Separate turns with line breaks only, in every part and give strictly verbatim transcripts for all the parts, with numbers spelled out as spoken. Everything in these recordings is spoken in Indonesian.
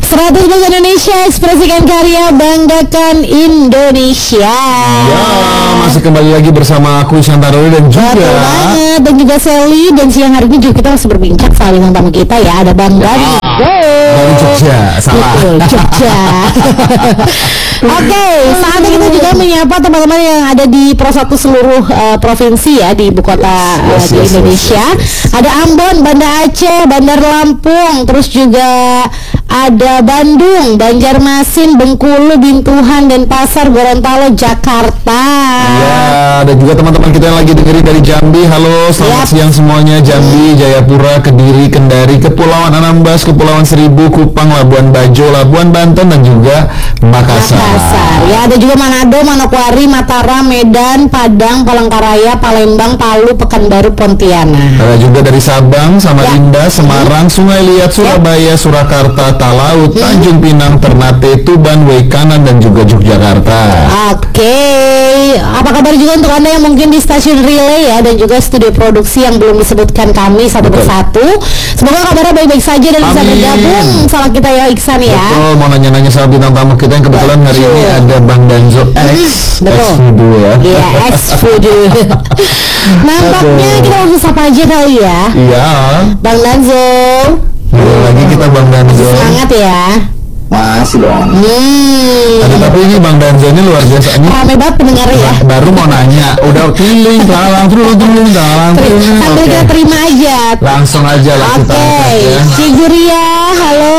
seratus Bahasa Indonesia, ekspresikan karya, banggakan Indonesia.
Ya, masih kembali lagi bersama aku Shantaroli dan juga
Betul banget, dan juga Sally. Dan siang hari ini juga kita masih berbincang soal bintang tamu kita ya. Ada Bang Dani.
Dari Jogja, salah.
Betul, Jogja. Oke, okay, saatnya kita juga menyapa teman-teman yang ada di Pro satu seluruh uh, provinsi ya, di ibu kota
yes, yes,
uh, di
yes,
Indonesia.
yes, yes.
Ada Ambon, Banda Aceh, Bandar Lampung, terus juga ada Bandung, Banjarmasin, Bengkulu, Bintuhan, dan Pasar Gorontalo, Jakarta.
Ya, ada juga teman-teman kita yang lagi dengerin dari Jambi. Halo, selamat yep. siang semuanya. Jambi, Jayapura, Kediri, Kendari, Kepulauan Anambas, Kepulauan Seribu, Kupang, Labuan Bajo, Labuan Banten, dan juga Makassar.
Makassar. Ya, ada juga Manado, Manokwari, Mataram, Medan, Padang, Palangkaraya, Palembang, Palu, Pekanbaru, Pontianak.
Ada juga dari Sabang, Samarinda, ya. Semarang, Sungai Liat, Surabaya, ya. Surakarta, Talaut, hmm. Tanjung Pinang, Ternate, Tuban, Waikanan, dan juga Yogyakarta.
Oke, okay. Apa kabar juga untuk Anda yang mungkin di stasiun relay ya, dan juga studio produksi yang belum disebutkan kami satu Betul. persatu. Semoga kabarnya baik-baik saja dan Amin. bisa bergabung sama kita ya, Iksan ya.
Betul, mau nanya-nanya sama bintang tamu kita yang kebetulan hari ini ada Bang Danzo X, X-Voodoo ya.
Iya, X-Voodoo. Nampaknya kita langsung sapa aja kali ya.
Iya.
Bang Danzo.
Boleh lagi kita Bang Danzo.
Semangat ya.
Masih dong.
Hmm.
Tapi, tapi ini Bang Danzo ini luar biasa. Ini
rame banget pendengar ya.
Baru mau nanya, udah keliling, talang terus terus talang terus.
Sambil kita terima aja.
Langsung aja lah kita.
Oke. Cik Guria, halo.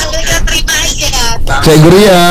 Cik Guria.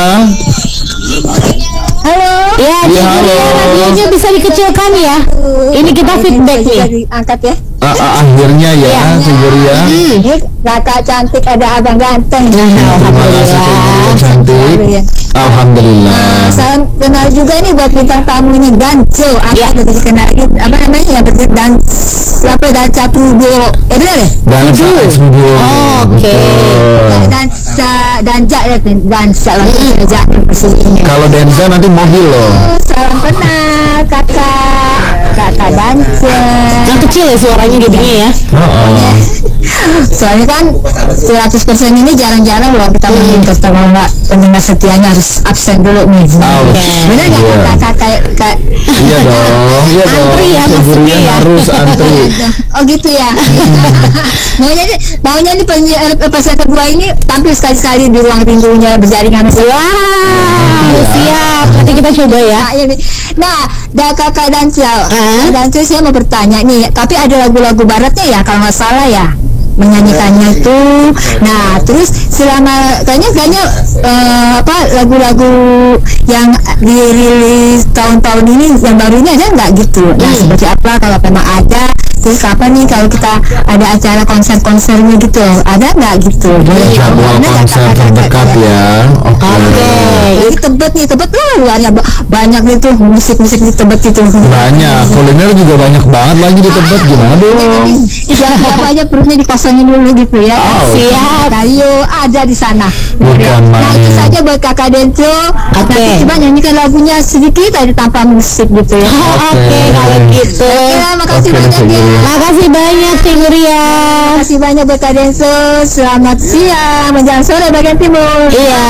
Halo. Ya, Cik Guria, radionya bisa dikecilkan ya. Ini kita feedback nih.
Angkat ya.
Uh, uh, akhirnya ya, ya. Cik Guria.
Hmm. Kakak cantik, ada abang ganteng.
Nah, alhamdulillah. Cantik. Alhamdulillah.
Nah, salam kenal juga nih buat bintang tamu ini Danzo. Apa ya. Udah dikenal apa namanya ya? Dan apa Danza Pudo. Eh benar ya?
Danza Pudo.
Oke.
Danza Danza ya, Danza lah aja.
Kalau Danza nanti mobil loh.
Salam kenal kakak. Kakak Danza.
Yang kecil ya suaranya jadinya ya.
Oh.
Soalnya kan seratus persen ini jarang-jarang loh kita hmm. ketemu nggak pendengar setianya harus absen dulu nih.
Oh,
okay. Bener nggak yeah. kakak kayak kayak
iya dong, iya dong.
Antri ya maksudnya ya.
Harus antri.
Oh gitu ya. maunya nih, maunya nih peserta kedua ini tampil sekali-sekali di ruang rindunya berjaringan.
Wow, ya. Siap. Nanti kita coba ya.
Nah, dah kakak Danza, uh? Danza saya mau bertanya nih, tapi ada lagu-lagu baratnya ya kalau nggak salah ya menyanyikannya itu. Nah, terus selama kayaknya kayaknya uh, apa lagu-lagu yang dirilis tahun-tahun ini yang baru ini ada nggak gitu? Nah, hmm. seperti apa kalau memang ada? Terus kapan nih kalau kita ada acara konser-konsernya gitu? Ada nggak gitu?
Jadwal konser terdekat ya. Oke.
Okay.
Jadi Tebet nih, Tebet tuh luarnya banyak itu musik-musik di Tebet itu.
Banyak, kuliner juga banyak banget lagi di Tebet. Gimana dong?
Siapa aja perutnya dikosongin dulu gitu ya.
Oh.
Siap. Ayo ada di sana.
Bukan main.
Nah itu saja buat kakak Denzo.
Oke.
Okay. Coba nyanyikan lagunya sedikit aja tanpa musik gitu ya.
Oke, okay. okay, kalau gitu.
Ya, makasih
okay,
banyak ya.
Makasih banyak Cik Guria.
Makasih banyak buat Kak Denzo. Selamat siang menjelang sore bagian timur.
Iya.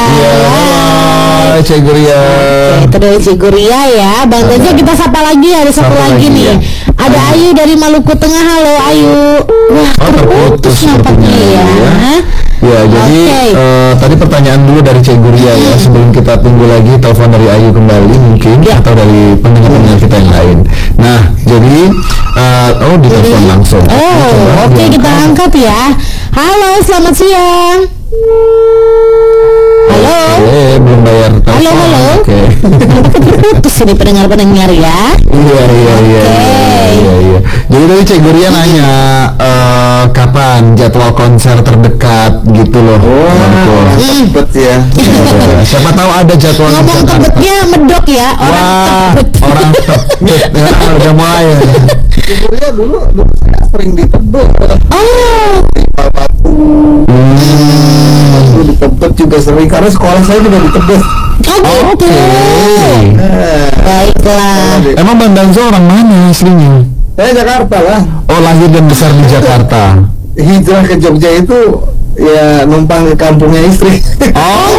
Iya. Cik Guria.
Oke, itu dari Cik Guria ya. Bang Denzo kita sapa lagi, ada satu lagi, lagi nih. Ya. Ada Ayu dari Maluku Tengah. Halo Ayu. Wah,
oh, terputus
nampaknya ya.
ya. Ya, jadi okay. uh, tadi pertanyaan dulu dari Cik Guria ya, sebelum kita tunggu lagi telepon dari Ayu kembali mungkin ya. Atau dari pendengar-pendengar kita yang lain. Nah, jadi uh, oh ditelepon langsung.
Oh, oke okay, kita angkat ya. Halo, selamat siang. Halo.
Oke, belum bayar telepon.
Halo, halo.
Oke.
Terus ini pendengar-pendengar ya.
Iya, iya, iya. Iya, iya. Jadi tadi Cik Guria nanya uh, kapan jadwal konser terdekat gitu loh.
Wah, Tebet ya.
Siapa tahu ada jadwal.
Ngomong Tebetnya medok ya. Orang
Wah,
Tebet.
Orang Tebet. Ya, udah mulai.
Cik Guria dulu, dulu saya sering di Tebet.
Oh.
Di Batu. Hmm. Di Tebet juga sering karena sekolah saya juga di Tebet.
Oh, oke. Okay.
Eh.
Baiklah.
Emang Bang Danzo orang mana aslinya?
Saya Jakarta lah.
Oh, lahir dan besar di Jakarta.
Hijrah ke Jogja itu ya numpang ke kampungnya istri.
Oh,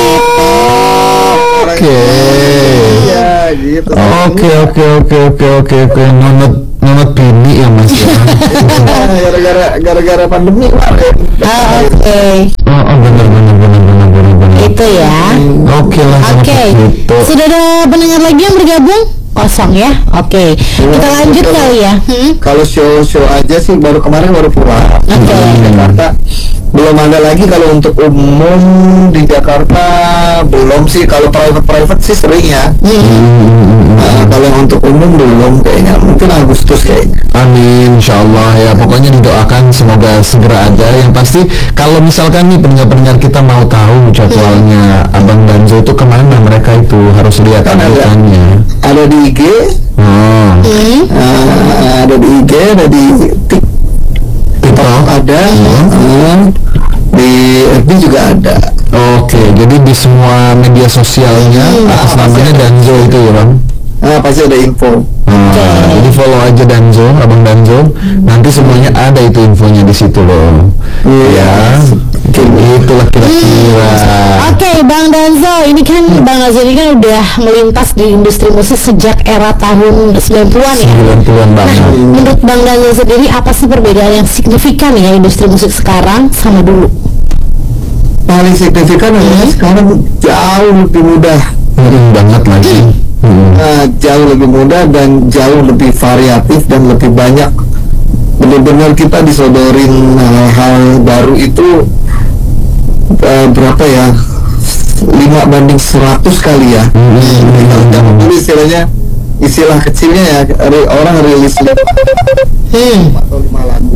oke.
Iya, gitu.
Oke, oke, oke, oke, oke, oke. Nonot, nonot bini ya mas ya.
Gara-gara gara-gara pandemi kemarin.
Ah, oke.
Oh, oh benar, benar, benar, benar, benar, benar.
Itu ya.
Oke lah.
Oke.
Gitu.
Sudah ada pendengar lagi yang bergabung? Kosong ya. Oke. Kita lanjut kali ya. Hmm?
Kalau show-show aja sih baru kemarin baru pulang.
Oke.
Di Jakarta belum ada lagi. Kalau untuk umum di Jakarta belum sih. Kalau private private sih sering ya. Nah, kalau untuk umum belum kayaknya. Mungkin Agustus kayaknya.
Amin, insyaallah ya. Pokoknya didoakan semoga segera ada. Yang pasti kalau misalkan nih pendengar-pendengar kita mau tahu jadwalnya Abang Danzo itu kemana, mereka itu harus lihat
Kan ada.
update-annya.
Ada di I G,
Oh,
Hmm?
uh, ada di I G, ada di Tik- TikTok ada, uh, di F B juga ada.
oke. Jadi di semua media sosialnya atas namanya Danzo itu ya bang.
Nah, pasti ada info.
Nah, jadi follow aja Danzo, Abang Danzo. Nanti semuanya ada itu infonya di situ loh. Ya, itulah kira-kira.
Oke, Bang Danzo, ini kan Bang Danzo ini kan udah melintas di industri musik sejak era tahun sembilan puluhan ya.
sembilan puluhan banget.
Menurut Bang Danzo sendiri apa sih perbedaan yang signifikan ya industri musik sekarang sama dulu?
Paling signifikan adalah sekarang jauh lebih mudah.
Hmm, banget lagi. Hmm.
Nah, jauh lebih mudah dan jauh lebih variatif dan lebih banyak. Benar-benar kita disodorin hal-hal baru itu uh, berapa ya, lima banding seratus kali ya. Jadi kalau zaman dulu istilahnya, istilah kecilnya ya, ri- orang rilis
Hmm.
atau lima lagu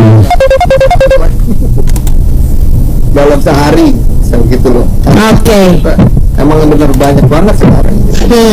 dalam sehari, misalnya gitu loh.
Oke.
Emang benar banyak banget sekarang.
Hmm.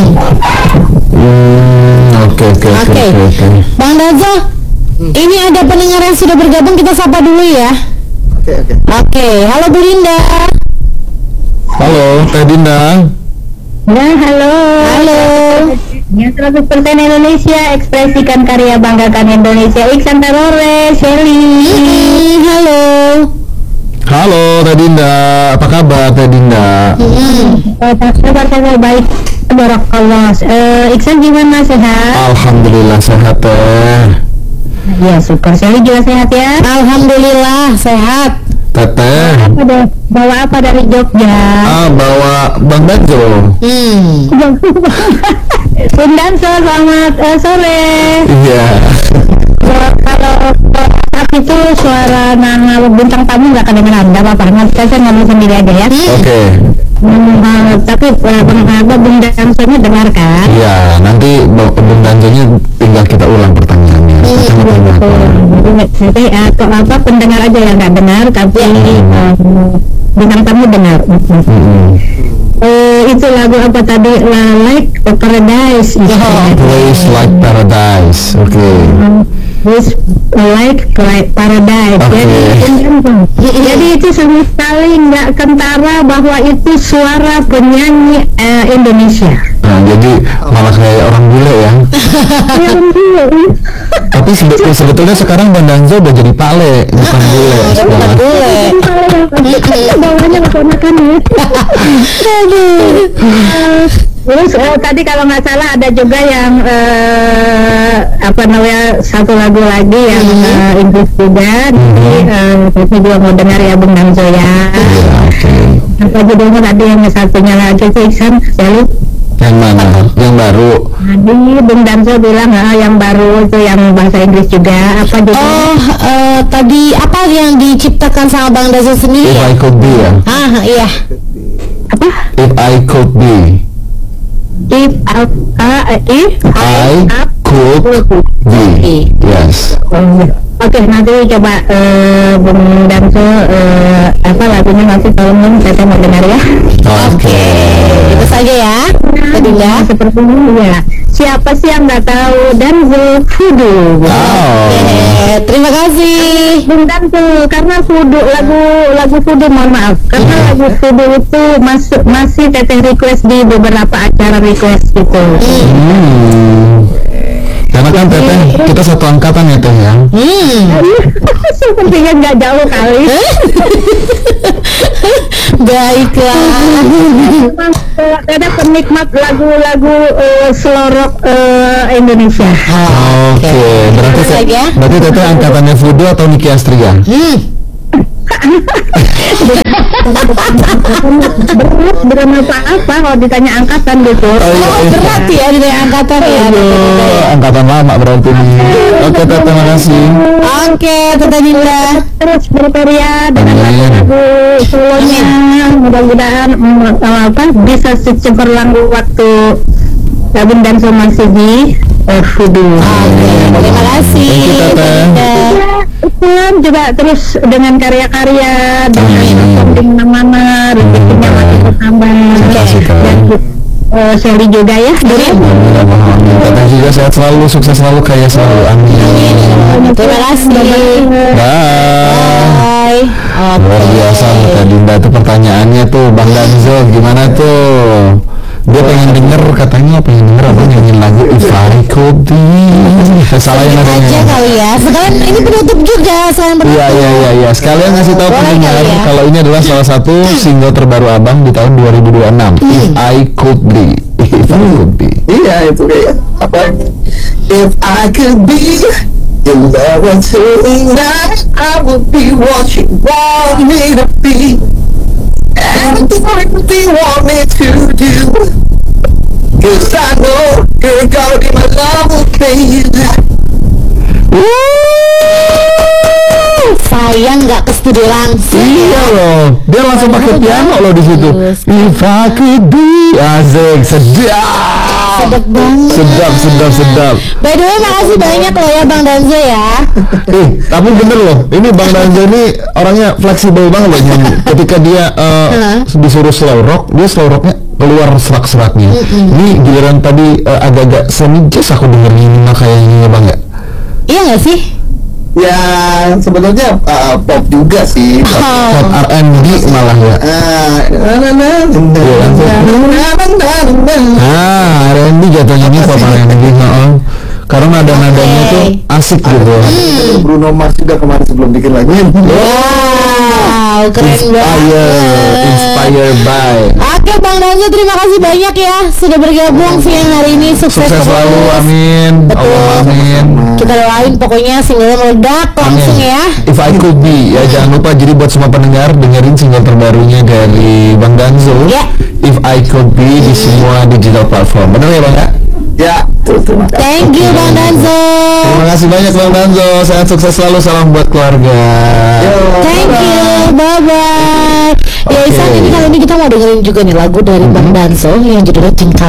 Hmm, oke oke oke
Oke.
oke oke.
Bang Danzo, ini ada pendengar yang sudah bergabung, kita sapa dulu ya.
Oke oke.
Oke, halo Bu Linda.
Halo, Teh Dinda.
Ya, halo.
Halo.
Ya, seratus persen Indonesia, ekspresikan karya, banggakan Indonesia. Iksan Tarore, Shelly.
Hmm, halo.
Halo Teh Dinda, apa kabar Teh Dinda?
Oh, kabar saya baik. Barakallah. Eh, Iksan gimana, sehat?
Alhamdulillah sehat Teh.
Ya, syukur. Shelly juga sehat ya.
Alhamdulillah sehat.
Teteh.
Apa deh? Bawa apa dari Jogja?
Ah, bawa Bang Danzo.
Hmm.
Bung Danzo, selamat eh, sore.
Iya.
Kalau kalau saat itu suara nama bintang tamu nggak kedengeran, nggak apa-apa. Nanti saya ngomong sendiri aja ya.
Oke.
Hmm, eh, tapi eh, Bung apa Bung Danzo-nya dengar kan?
Iya, nanti Bang Bang Danzo-nya tinggal kita ulang pertanyaannya. Kita mau tanya apa?
Jadi nanti eh, kok apa pendengar aja yang nggak dengar, tapi eh, bintang tamu dengar.
Mm-mm.
Eh, itu lagu apa tadi? La- Like the Paradise.
Place like paradise. Oke.
With like like paradise.
Oke.
Jadi, jadi itu sama sekali nggak kentara bahwa itu suara penyanyi eh, Indonesia.
Nah, jadi malah kayak orang bule ya.
Ya, betul.
Tapi sebe- sebetulnya sekarang Bang Danzo udah jadi pale, bukan bule.
Bukan bule.
Bawahnya keponakan ya. Terus eh, tadi kalau nggak salah ada juga yang eh, apa namanya satu lagu lagi yang eh, Inggris juga. Jadi eh, saya juga mau dengar ya Bung Danzo ya.
Iya, oke.
Apa judulnya tadi yang satunya lagi sih Iksan? Saya lupa.
Yang mana? Yang baru.
Tadi Bung Danzo bilang ah, yang baru itu yang bahasa Inggris juga. Apa judulnya?
Oh, eh, tadi apa yang diciptakan sama Bang Danzo sendiri
If
ya?
I could be ya.
Ah, iya.
Apa?
If I could be.
If up, uh, if
I
up.
could be. Yes.
Oh, iya. Oke, nanti coba eh, Bung Danzo eh, apa lagunya nanti tolong saya mau dengar ya.
Oke.
Itu saja ya. Tadi ya.
Seperti ini ya. Siapa sih yang nggak tahu Danzo Fudu?
Oh.
Eh, terima kasih.
Bung Danzo, karena Fudu lagu lagu Fudu mohon maaf, karena lagu Fudu itu masuk masih teteh request di beberapa acara request gitu.
Hmm. Karena kan Teteh kita satu angkatan ya Teh ya.
Hmm.
Sepertinya nggak jauh kali.
Baiklah.
Memang uh, ada penikmat lagu-lagu uh, slow rock uh, Indonesia.
Oke, berarti
Terus lagi ya?
berarti Teteh angkatannya Fudo atau Niki Astria?
Hmm.
Berat berapa apa kalau ditanya angkatan gitu.
Oh, iya,
Oh,
iya.
berat ya dari angkatan ya.
Aduh, angkatan lama berarti nih. Oke Teteh, terima kasih.
Oke, Tante Dinda.
Terus berkarya dengan
Amin.
lagu-lagu solonya, mudah-mudahan mm, apa bisa secemerlang waktu Gabung dan Somang Sigi uh, Fudu.
Oke, terima kasih.
Thank you, Tante.
Dinda.
Islam juga terus dengan karya-karya dengan
Amin.
nonton di mana-mana, rezekinya makin bertambah.
Terima kasih, Kak.
Dan uh, Shelly juga ya. Dari
Amin. Teteh juga sehat selalu, sukses selalu, kaya selalu. Amin.
Terima kasih.
Bye.
Bye. Oke.
Luar biasa Teh Dinda tuh pertanyaannya tuh, Bang Danzo gimana tuh? Dia pengen denger, katanya pengen denger apa nyanyiin lagu If I Could Be. Salah yang
aja
adanya.
kali ya. Sekalian ini penutup juga, selain penutup.
Iya iya iya iya. Sekalian ngasih tahu
Boleh
pendengar
kali ya?
kalau ini adalah salah satu single terbaru Abang di tahun dua ribu dua puluh enam. If I Could Be. If I Could Be.
Iya itu kayak apa? If I could be your lover tonight, I would be what you want me to be, and what you want me to do. Cause I know you're gonna be my love, baby.
Sayang nggak ke studio langsung.
Iya loh, dia langsung pakai piano loh di situ.
Bagus.
If I could be, asik, sedap,
Sedap banget.
sedap, sedap, sedap.
By the way, makasih banyak loh ya Bang Danzo ya.
Eh, tapi bener loh, ini Bang Danzo ini orangnya fleksibel banget loh nyanyi. Ketika dia uh, disuruh slow rock, dia slow rocknya keluar serak-seraknya. Ini giliran tadi uh, agak-agak semi jazz aku dengerin ini mah kayaknya Bang ya.
Iya nggak sih?
Ya sebenarnya uh, pop juga sih.
Oh.
Pop R and B malah ya.
Ah, na na na na
Iya, kan?
na na na na.
Ah, R and B jatuhnya ini pop R and B. Heeh. Karena nada-nadanya
Oke.
tuh asik gitu.
Ada Bruno Mars juga kemarin sebelum bikin lagu.
Wow, keren
Inspired,
banget.
inspired by.
Oke Bang Danzo, terima kasih banyak ya sudah bergabung siang hari ini. Sukses,
Sukses
terus.
selalu, amin.
Betul.
Allah amin.
Kita doain pokoknya singlenya meledak langsung
Amin.
ya.
If I Could Be ya, jangan lupa jadi buat semua pendengar dengerin single terbarunya dari Bang Danzo.
Ya.
If I Could Be di semua digital platform. Bener ya Bang ya?
Ya, tuh, terima kasih.
Thank you Bang Danzo.
Terima kasih banyak Bang Danzo. Sehat sukses selalu, salam buat keluarga.
Thank you, bye bye. Ya
Oke.
Isan, ini kali ini kita mau dengerin juga nih lagu dari Bang Danzo yang judulnya Cinta